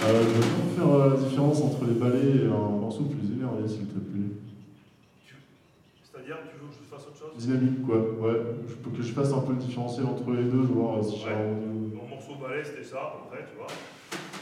Je veux bien faire la différence entre les ballets et un morceau plus énervé, s'il te plaît. C'est-à-dire, tu veux que je fasse autre chose? Dynamique, quoi. Ouais, je peux que je fasse un peu le différentiel entre les deux, voir si j'ai Ouais. un rendu. Mon morceau ballet, c'était ça, à peu près, tu vois.